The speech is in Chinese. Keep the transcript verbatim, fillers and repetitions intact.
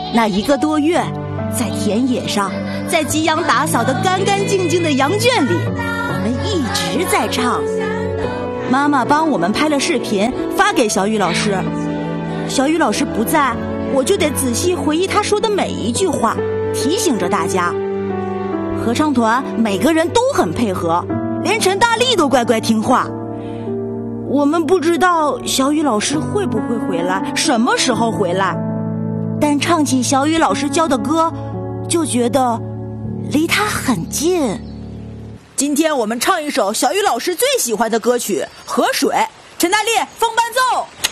那一个多月，在田野上，在吉阳打扫得干干净净的羊圈里，我们一直在唱。妈妈帮我们拍了视频发给小雨老师，小雨老师不在，我就得仔细回忆他说的每一句话，提醒着大家。合唱团每个人都很配合，连陈大力都乖乖听话。我们不知道小雨老师会不会回来，什么时候回来，但唱起小雨老师教的歌，就觉得离他很近。 今天我们唱一首小雨老师最喜欢的歌曲《河水》，陈大力，风伴奏。